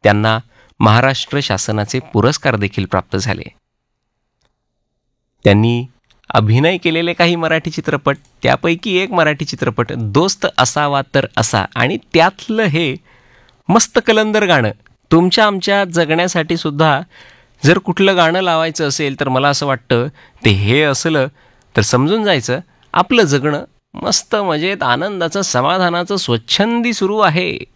त्यांना महाराष्ट्र शासनाचे पुरस्कार देखील प्राप्त झाले. त्यांनी अभिनय केलेले काही मराठी चित्रपट, त्यापैकी एक मराठी चित्रपट दोस्त असावा तर असा, आणि त्यातलं हे मस्त कलंदर गाणं. तुमच्या आमच्या जगण्यासाठी सुद्धा जर कुठलं गाणं लावायचं असेल तर मला असं वाटतं ते हे असलं तर समजून जायचं आपलं जगणं मस्त मजेत आनंदाचं समाधानाचं स्वच्छंदी सुरू आहे.